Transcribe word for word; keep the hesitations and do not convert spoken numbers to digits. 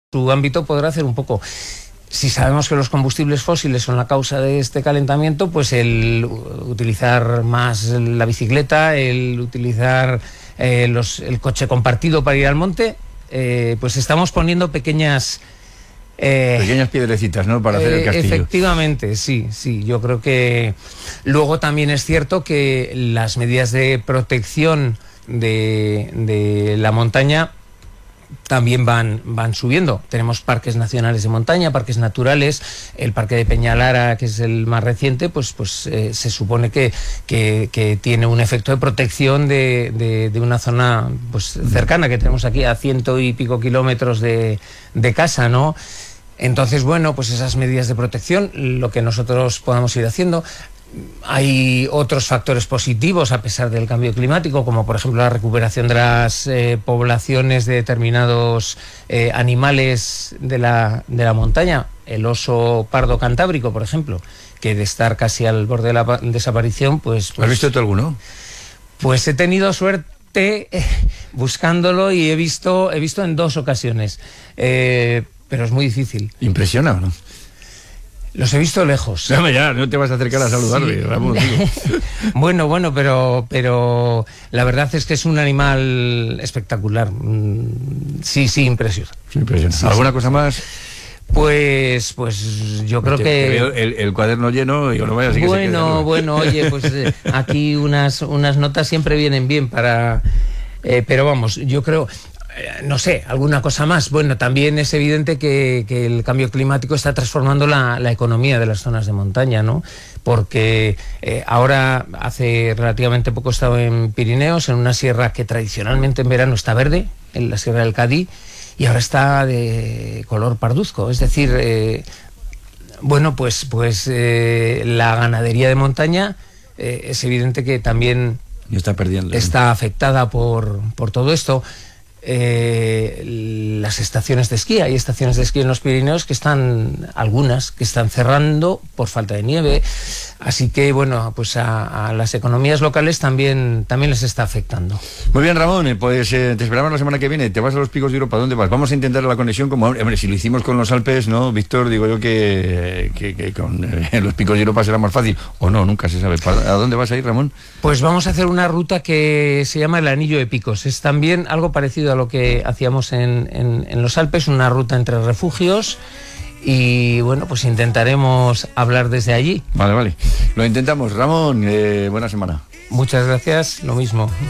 su ámbito podrá hacer un poco. Si sabemos que los combustibles fósiles son la causa de este calentamiento, pues el utilizar más la bicicleta, el utilizar eh, los, el coche compartido para ir al monte, eh, pues estamos poniendo pequeñas... Eh, pequeñas piedrecitas, ¿no?, para hacer el castillo. Efectivamente, sí, sí. Yo creo que luego también es cierto que las medidas de protección de, de la montaña también van, van subiendo. Tenemos parques nacionales de montaña, parques naturales. El parque de Peñalara, que es el más reciente, pues, pues eh, se supone que, que, que tiene un efecto de protección de, de, de una zona pues cercana, que tenemos aquí a ciento y pico kilómetros de, de casa, ¿no? Entonces, bueno, pues esas medidas de protección, lo que nosotros podamos ir haciendo. Hay otros factores positivos a pesar del cambio climático, como por ejemplo la recuperación de las eh, poblaciones de determinados eh, animales de la, de la montaña. El oso pardo cantábrico, por ejemplo, que de estar casi al borde de la desaparición, pues... pues ¿Has visto tú alguno? Pues he tenido suerte eh, buscándolo y he visto, he visto en dos ocasiones, eh, pero es muy difícil. ¿Impresiona o no? Los he visto lejos. No, ya, no te vas a acercar a saludarle, sí. Ramón. Bueno, bueno, pero, pero la verdad es que es un animal espectacular. Sí, sí, impresiona. Sí, impresiona. Sí, ¿Alguna sí. cosa más? Pues, pues yo creo te, que... Te veo el, el cuaderno lleno y no vayas a Bueno, bueno, oye, pues eh, aquí unas, unas notas siempre vienen bien para... Eh, pero vamos, yo creo... No sé, alguna cosa más. Bueno, también es evidente que, que el cambio climático está transformando la, la economía de las zonas de montaña, ¿no? Porque eh, ahora, hace relativamente poco he estado en Pirineos, en una sierra que tradicionalmente en verano está verde, en la Sierra del Cadí, y ahora está de color parduzco. Es decir, eh, bueno, pues, pues eh, la ganadería de montaña eh, es evidente que también está perdiendo, está afectada por, por todo esto. Eh, las estaciones de esquí, hay estaciones de esquí en los Pirineos que están, algunas que están cerrando por falta de nieve, así que bueno, pues a, a las economías locales también, también les está afectando. Muy bien, Ramón, pues eh, te esperamos la semana que viene. Te vas a los Picos de Europa, ¿dónde vas? Vamos a intentar la conexión como, hombre, si lo hicimos con los Alpes, ¿no, Víctor? Digo yo que, que, que con eh, los Picos de Europa será más fácil, o no, nunca se sabe. ¿A dónde vas a ir, Ramón? Pues vamos a hacer una ruta que se llama el Anillo de Picos. Es también algo parecido a lo que hacíamos en, en, en los Alpes, una ruta entre refugios, y bueno, pues intentaremos hablar desde allí. Vale, vale. Lo intentamos. Ramón, eh, buena semana. Muchas gracias, lo mismo.